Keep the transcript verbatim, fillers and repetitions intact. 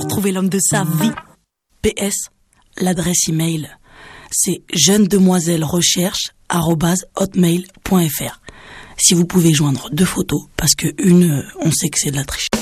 pour trouver l'homme de sa vie. P S, l'adresse email, c'est jeune demoiselle recherche arobase hotmail point f r. Si vous pouvez joindre deux photos, parce que une, on sait que c'est de la triche.